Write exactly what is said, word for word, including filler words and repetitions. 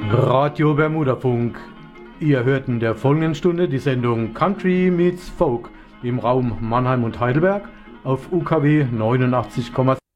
Radio Bermudafunk. Ihr hört in der folgenden Stunde die Sendung Country Meets Folk im Raum Mannheim und Heidelberg auf U K W neunundachtzig Komma